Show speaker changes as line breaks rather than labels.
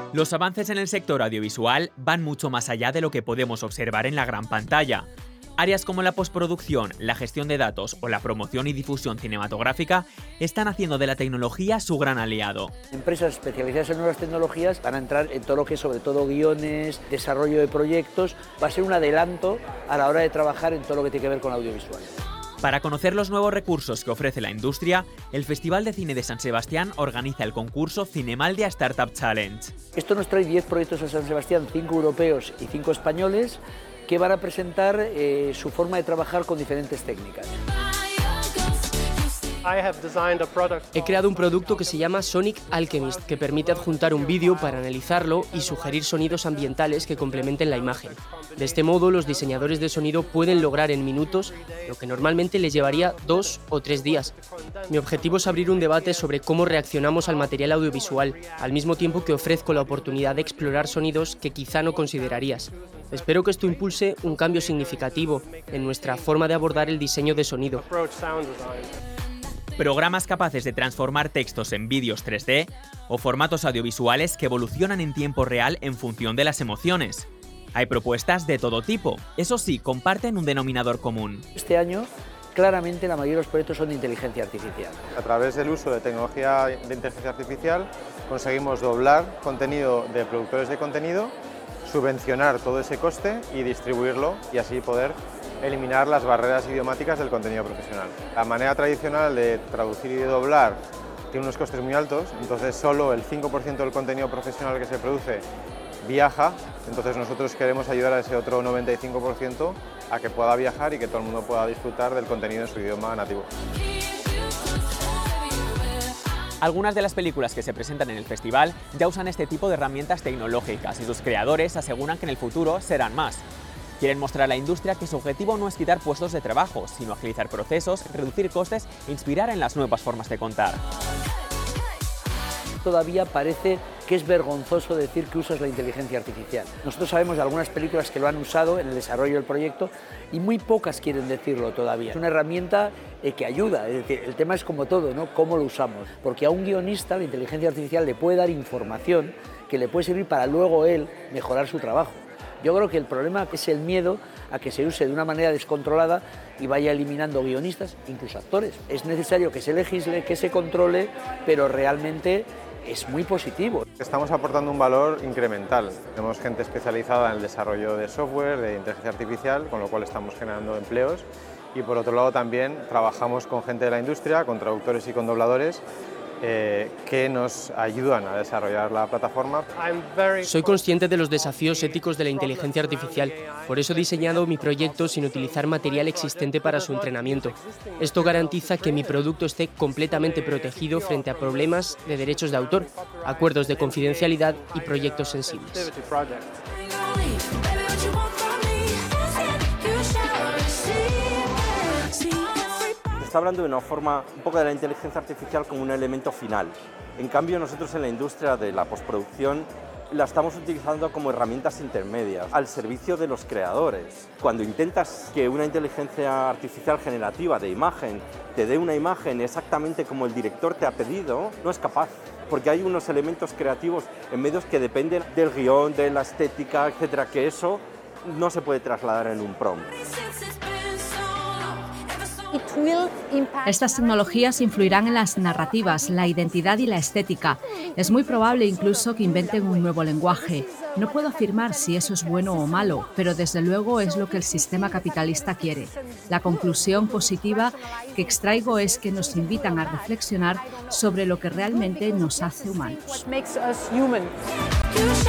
Los avances en el sector audiovisual van mucho más allá de lo que podemos observar en la gran pantalla. Áreas como la postproducción, la gestión de datos o la promoción y difusión cinematográfica están haciendo de la tecnología su gran aliado.
Empresas especializadas en nuevas tecnologías van a entrar en todo lo que es sobre todo guiones, desarrollo de proyectos, va a ser un adelanto a la hora de trabajar en todo lo que tiene que ver con audiovisual.
Para conocer los nuevos recursos que ofrece la industria, el Festival de Cine de San Sebastián organiza el concurso Cinemaldia Startup Challenge.
Esto nos trae 10 proyectos a San Sebastián, 5 europeos y 5 españoles, que van a presentar su forma de trabajar con diferentes técnicas.
He creado un producto que se llama Sonic Alchemist, que permite adjuntar un vídeo para analizarlo y sugerir sonidos ambientales que complementen la imagen. De este modo, los diseñadores de sonido pueden lograr en minutos lo que normalmente les llevaría 2 o 3 días. Mi objetivo es abrir un debate sobre cómo reaccionamos al material audiovisual, al mismo tiempo que ofrezco la oportunidad de explorar sonidos que quizá no considerarías. Espero que esto impulse un cambio significativo en nuestra forma de abordar el diseño de sonido.
Programas capaces de transformar textos en vídeos 3D o formatos audiovisuales que evolucionan en tiempo real en función de las emociones. Hay propuestas de todo tipo, eso sí, comparten un denominador común.
Este año, claramente, la mayoría de los proyectos son de inteligencia artificial.
A través del uso de tecnología de inteligencia artificial conseguimos doblar contenido de productores de contenido, subvencionar todo ese coste y distribuirlo y así poder eliminar las barreras idiomáticas del contenido profesional. La manera tradicional de traducir y de doblar tiene unos costes muy altos, entonces solo el 5% del contenido profesional que se produce viaja, entonces nosotros queremos ayudar a ese otro 95% a que pueda viajar y que todo el mundo pueda disfrutar del contenido en su idioma nativo.
Algunas de las películas que se presentan en el festival ya usan este tipo de herramientas tecnológicas y sus creadores aseguran que en el futuro serán más. Quieren mostrar a la industria que su objetivo no es quitar puestos de trabajo, sino agilizar procesos, reducir costes e inspirar en las nuevas formas de contar.
Todavía parece que es vergonzoso decir que usas la inteligencia artificial. Nosotros sabemos de algunas películas que lo han usado en el desarrollo del proyecto y muy pocas quieren decirlo todavía. Es una herramienta que ayuda, es decir, el tema es como todo, ¿no? ¿Cómo lo usamos? Porque a un guionista la inteligencia artificial le puede dar información que le puede servir para luego él mejorar su trabajo. Yo creo que el problema es el miedo a que se use de una manera descontrolada y vaya eliminando guionistas, incluso actores. Es necesario que se legisle, que se controle, pero realmente es muy positivo.
Estamos aportando un valor incremental. Tenemos gente especializada en el desarrollo de software, de inteligencia artificial, con lo cual estamos generando empleos. Y por otro lado también trabajamos con gente de la industria, con traductores y con dobladores, que nos ayudan a desarrollar la plataforma.
Soy consciente de los desafíos éticos de la inteligencia artificial, por eso he diseñado mi proyecto sin utilizar material existente para su entrenamiento. Esto garantiza que mi producto esté completamente protegido frente a problemas de derechos de autor, acuerdos de confidencialidad y proyectos sensibles.
Está hablando de una forma un poco de la inteligencia artificial como un elemento final. En cambio, nosotros en la industria de la postproducción la estamos utilizando como herramientas intermedias, al servicio de los creadores. Cuando intentas que una inteligencia artificial generativa de imagen te dé una imagen exactamente como el director te ha pedido, no es capaz. Porque hay unos elementos creativos en medios que dependen del guión, de la estética, etcétera, que eso no se puede trasladar en un prompt.
Estas tecnologías influirán en las narrativas, la identidad y la estética. Es muy probable incluso que inventen un nuevo lenguaje. No puedo afirmar si eso es bueno o malo, pero desde luego es lo que el sistema capitalista quiere. La conclusión positiva que extraigo es que nos invitan a reflexionar sobre lo que realmente nos hace humanos.